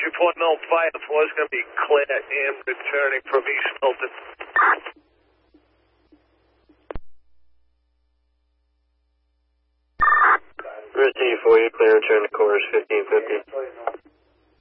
Firefly is going to be Claire M returning from East Milton. Route 84, you clear return to course 1550.